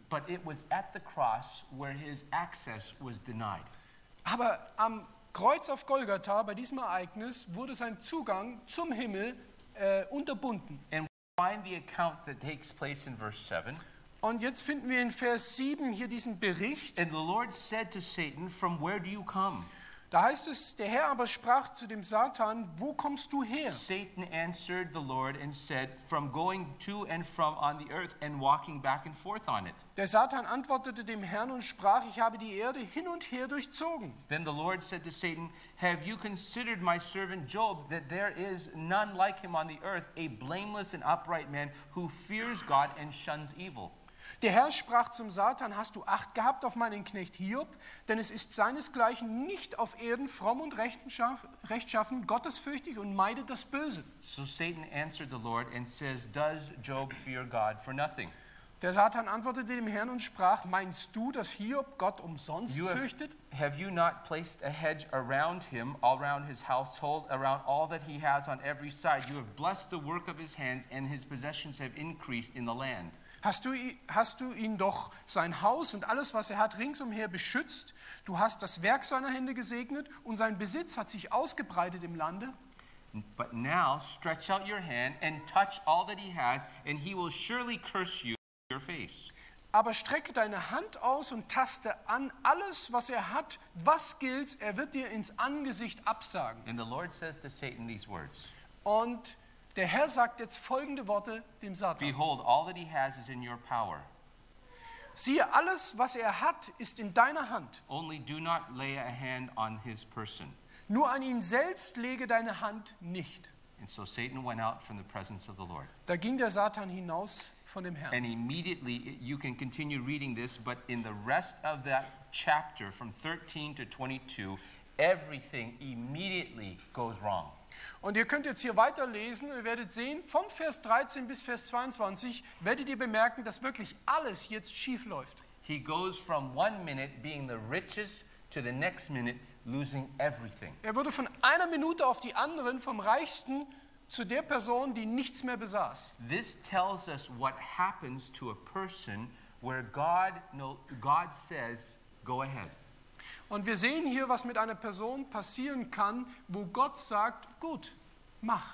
but it was at the cross where his access was denied. Aber am Kreuz auf Golgatha, bei diesem Ereignis, wurde sein Zugang zum Himmel unterbunden. And we find the account that takes place in verse 7. Und jetzt finden wir in Vers 7 hier diesen Bericht. And the Lord said to Satan, "From where do you come?" Da heißt es, der Herr aber sprach zu dem Satan, wo kommst du her? Satan answered the Lord and said, "From going to and from on the earth and walking back and forth on it." Der Satan antwortete dem Herrn und sprach, ich habe die Erde hin und her durchzogen. Then the Lord said to Satan, "Have you considered my servant Job, that there is none like him on the earth, a blameless and upright man who fears God and shuns evil?" Der Herr sprach zum Satan, hast du Acht gehabt auf meinen Knecht Hiob? Denn es ist seinesgleichen nicht auf Erden fromm und rechtschaffen, gottesfürchtig und meidet das Böse. So Satan answered the Lord and says, "Does Job fear God for nothing?" Der Satan antwortete dem Herrn und sprach, meinst du, dass Hiob Gott umsonst fürchtet? Have you not placed a hedge around him, all around his household, around all that he has on every side? You have blessed the work of his hands, and his possessions have increased in the land. Hast du ihn doch sein Haus und alles, was er hat, ringsumher beschützt? Du hast das Werk seiner Hände gesegnet und sein Besitz hat sich ausgebreitet im Lande. But now stretch out your hand and touch all that he has, and he will surely curse you to your face. Aber strecke deine Hand aus und taste an alles, was er hat. Was gilt's? Er wird dir ins Angesicht absagen. And the Lord says to Satan these words. Und der Herr sagt jetzt folgende Worte dem Satan. Behold, all that he has is in your power. Siehe, alles, was er hat, ist in deiner Hand. Only do not lay a hand on his person. Nur an ihn selbst lege deine Hand nicht. And so Satan went out from the presence of the Lord. Da ging der Satan hinaus von dem Herrn. And immediately, you can continue reading this, but in the rest of that chapter, from 13 to 22, everything immediately goes wrong. Und ihr könnt jetzt hier weiterlesen, ihr werdet sehen, vom Vers 13 bis Vers 22 werdet ihr bemerken, dass wirklich alles jetzt schief läuft. He goes from one minute being the richest to the next minute losing everything. Er wurde von einer Minute auf die andere vom Reichsten zu der Person, die nichts mehr besaß. This tells us what happens to a person where God says, "Go ahead." Und wir sehen hier, was mit einer Person passieren kann, wo Gott sagt, gut, mach.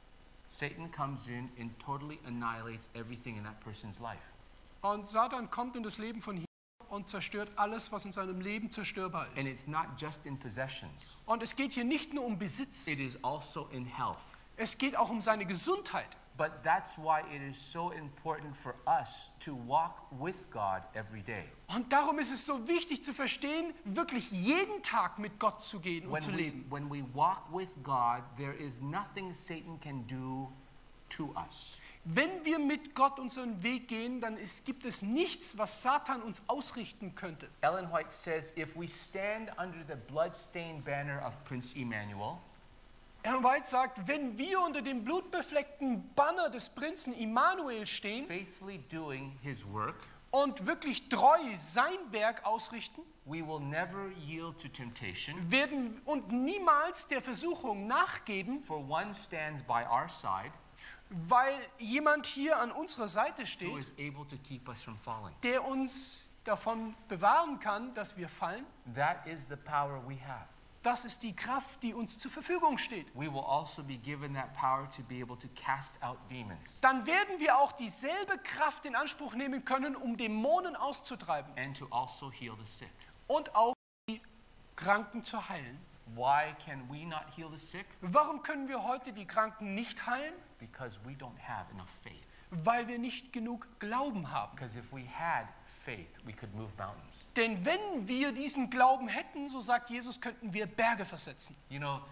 Satan comes in and totally annihilates everything in that person's life. Und Satan kommt in das Leben von Hiob und zerstört alles, was in seinem Leben zerstörbar And ist. it's not just in possessions. Und es geht hier nicht nur um Besitz, It is also in health. es geht auch um seine Gesundheit. But that's why it is so important for us to walk with God every day. Und darum ist es so wichtig zu verstehen, wirklich jeden Tag mit Gott zu gehen und zu leben. When we walk with God, there is nothing Satan can do to us. Wenn wir mit Gott unseren Weg gehen, dann gibt es nichts, was Satan uns ausrichten könnte. Ellen White says, if we stand under the blood-stained banner of Prince Emmanuel, Ellen White sagt, wenn wir unter dem blutbefleckten Banner des Prinzen Immanuel stehen faithfully doing his work, und wirklich treu sein Werk ausrichten, we will never yield to temptation. werden und niemals der Versuchung nachgeben, For one stands by our side, weil jemand hier an unserer Seite who steht, is able to keep us from falling. der uns davon bewahren kann, dass wir fallen. That is the power we have. Das ist die Kraft, die uns zur Verfügung steht. We will also be given that power to be able to cast out demons Dann werden wir auch dieselbe Kraft in Anspruch nehmen können, um Dämonen auszutreiben and to also heal the sick. und auch die Kranken zu heilen. Why can we not heal the sick? Warum können wir heute die Kranken nicht heilen? Because we don't have enough faith. Weil wir nicht genug Glauben haben. Because if we had faith, we could move mountains. Denn wenn wir diesen Glauben hätten, so sagt Jesus, könnten wir Berge versetzen. You know,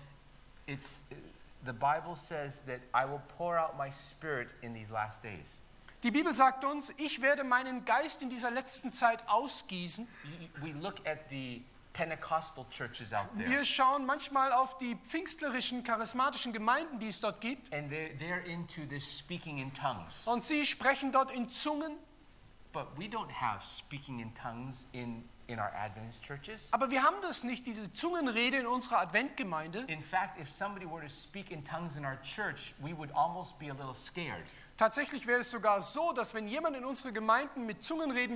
the Bible says that I will pour out my spirit in these last days. Die Bibel sagt uns, ich werde meinen Geist in dieser letzten Zeit ausgießen. We look at the Pentecostal churches out there. Wir schauen manchmal auf die pfingstlerischen, charismatischen Gemeinden, die es dort gibt. And they're into this speaking in tongues. Und sie sprechen dort in Zungen. But we don't have speaking in tongues in our Adventist churches. Aber wir haben das nicht, diese Zungenrede in unserer Adventgemeinde. In fact, if somebody were to speak in tongues in our church, we would almost be a little scared. Tatsächlich wäre es sogar so, dass wenn jemand in unsere Gemeinden mit Zungen reden